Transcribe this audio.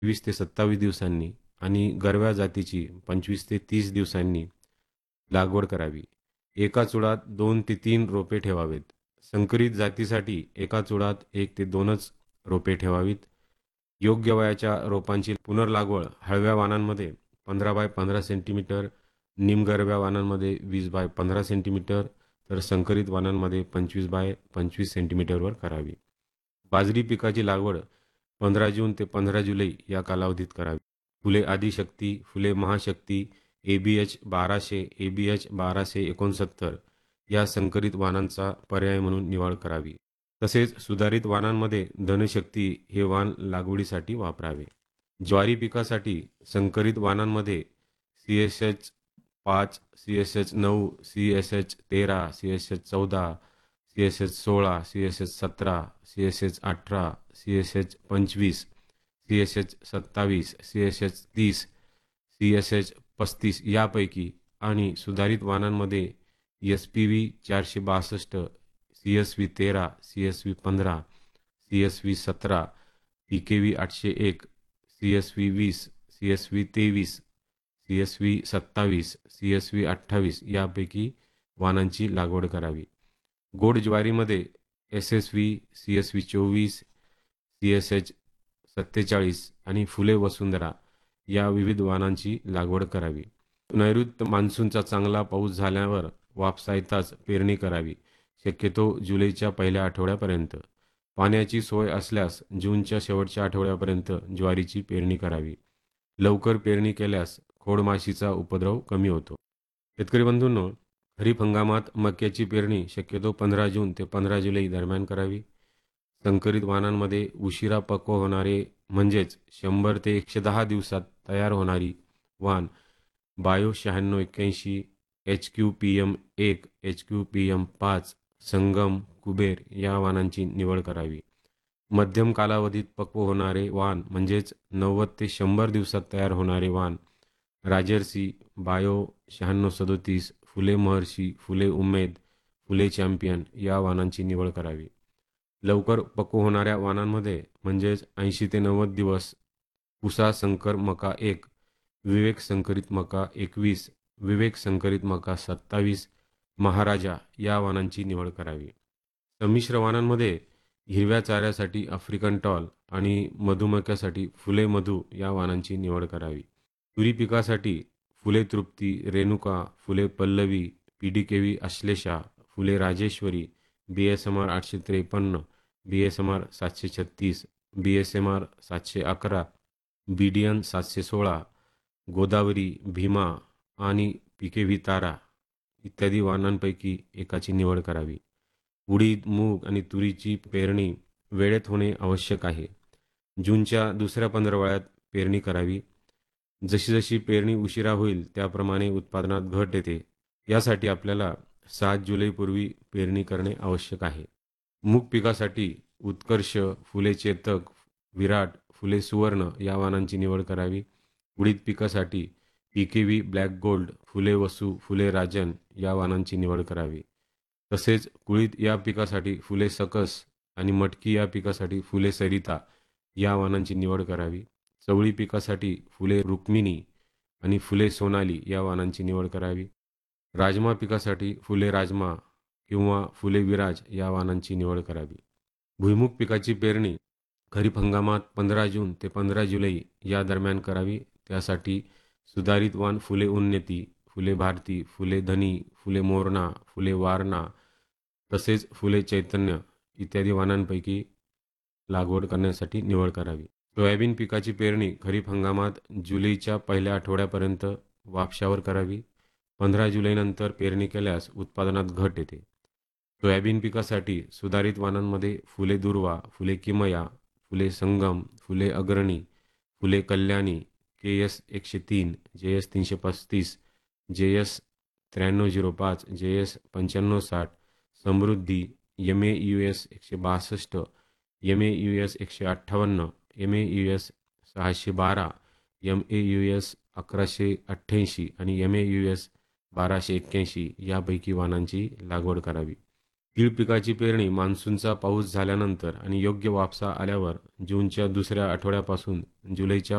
20 ते 27 दिवसांनी आणि गरव्या जातीची 25 ते 30 दिवसांनी लागवड करावी. एका चुडात 2 ते 3 रोपे ठेवावेत. संकरित जातीसाठी एका चुडात 1 ते 2च रोपे ठेवावीत. योग्य वयाच्या रोपांची पुनर्लागवड हळव्या वाणांमध्ये 15 बाय 15 सेंटीमीटर, निमगरव्या वाणांमध्ये 20 बाय 15 सेंटीमीटर, तर संकरित वाणांमध्ये 25 बाय 25 सेंटीमीटरवर करावी. बाजरी पिकाची लागवड 15 जून ते 15 जुलै या कालावधीत करावी. फुले आदिशक्ती, फुले महाशक्ती, ABH 1200, ABH 1269 या संकरित वाणांचा पर्याय म्हणून निवड करावी. तसेच सुधारित वाणांमध्ये धनशक्ती हे वाण लागवडीसाठी वापरावे. ज्वारी पिकासाठी संकरित वाणांमध्ये CSH 5, CSH 9, CSH 13, CSH 14, CSH 16, CSH 17, CSH 18, CSH 25, CSH 27, CSH 30, CSH 35 यापैकी आणि सुधारित वाणांमध्ये SPV 462, CSV 13, CSV 15, CSV 17, PKV 801, CSV 20, CSV 23, CSV 27, CSV 28 यापैकी वाणांची लागवड करावी. गोड ज्वारीमध्ये SSV, CSV 24, CSH 47 आणि फुले वसुंधरा या विविध वाणांची लागवड करावी. नैऋत्य मान्सूनचा चांगला पाऊस झाल्यावर वापसायताच पेरणी करावी. शक्यतो जुलैच्या पहिल्या आठवड्यापर्यंत. पाण्याची सोय असल्यास जूनच्या शेवटच्या आठवड्यापर्यंत ज्वारीची पेरणी करावी. लवकर पेरणी केल्यास खोडमाशीचा उपद्रव कमी होतो. शेतकरी बंधूंनो, खरीप हंगामात मक्याची पेरणी शक्यतो 15 जून ते 15 जुलै दरम्यान करावी. संकरित वाणांमध्ये उशिरा पक्व होणारे म्हणजेच 100 ते 110 दिवसात तयार होणारी वाण बायो 9681, HQPM 1, HQPM 5, संगम, कुबेर या वाणांची निवड करावी. मध्यम कालावधीत पक्व होणारे वाण म्हणजेच 90 ते 100 दिवसात तयार होणारे वाण राजर्षी, बायो 9637, फुले महर्षी, फुले उमेद, फुले चॅम्पियन या वाणांची निवड करावी. लवकर पक्व होणाऱ्या वाणांमध्ये म्हणजेच 80 ते 90 दिवस पुसा संकर मका 1, विवेक संकरित मका 21, विवेक संकरित मका 27, महाराजा या वाणांची निवड करावी. संमिश्र वाणांमध्ये हिरव्या चाऱ्यासाठी आफ्रिकन टॉल आणि मधुमक्यासाठी फुले मधु या वाणांची निवड करावी. तुरी पिकासाठी फुले तृप्ती, रेणुका, फुले पल्लवी, PDKV अश्लेषा, फुले Rajeshwari, BSMR 853, BSMR 736, BSMR 711, BDN 716, Godavari, Bhima आणि PKV तारा इत्यादी वाणांपैकी एकाची निवड करावी. उडीद, मूग आणि तुरीची पेरणी वेळेत होणे आवश्यक आहे. जूनच्या दुसऱ्या पंधरवड्यात पेरणी करावी. जशी जशी पेरणी उशिरा होईल त्याप्रमाणे उत्पादनात घट येते. यासाठी आपल्याला 7 जुलैपूर्वी पेरणी करणे आवश्यक आहे. मूग पिकासाठी उत्कर्ष, फुले चेतक, विराट, फुले सुवर्ण या वाणांची निवड करावी. उडीद पिकासाठी PKV ब्लॅक गोल्ड, फुले वसू, फुले राजन या वाणांची निवड करावी. तसेच कुळीद या पिकासाठी फुले सकस आणि मटकी या पिकासाठी फुले सरिता या वाणांची निवड करावी. चवळी पिकासाठी फुले रुक्मिणी आणि फुले सोनाली या वाणांची निवड करावी. राजमा पिकासाठी फुले राजमा किंवा फुले विराज या वाणांची निवड करावी. भुईमूग पिकाची पेरणी खरीप हंगामात 15 जून ते 15 जुलै या दरम्यान करावी. त्यासाठी सुधारित वाण फुले उन्नती, फुले भारती, फुले धनी, फुले मोरणा, फुले वारणा तसेच फुले चैतन्य इत्यादी वाणांपैकी लागवड करण्यासाठी निवड करावी. सोयाबीन पिकाची पेरणी खरीप हंगामात जुलैच्या पहिल्या आठवड्यापर्यंत वापशावर करावी. 15 जुलैनंतर पेरणी केल्यास उत्पादनात घट येते. सोयाबीन पिकासाठी सुधारित वाणांमध्ये फुले दुर्वा, फुले किमया, फुले संगम, फुले अग्रणी, फुले Kalyani, KS 103, JS 335, JS 9305, JS 9560, समृद्धी, MAUS 162, MAUS 158, MAUS 612, MAUS 1188 आणि MAUS 1281 यापैकी वाणांची लागवड करावी. तीळ पिकाची पेरणी मान्सूनचा पाऊस झाल्यानंतर आणि योग्य वापसा आल्यावर जूनच्या दुसऱ्या आठवड्यापासून जुलैच्या